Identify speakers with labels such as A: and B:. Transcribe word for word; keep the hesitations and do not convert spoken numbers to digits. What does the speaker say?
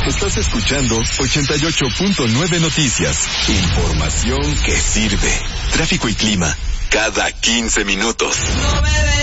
A: Estás escuchando ochenta y ocho punto nueve Noticias. Información que sirve. Tráfico y clima cada quince minutos.
B: No me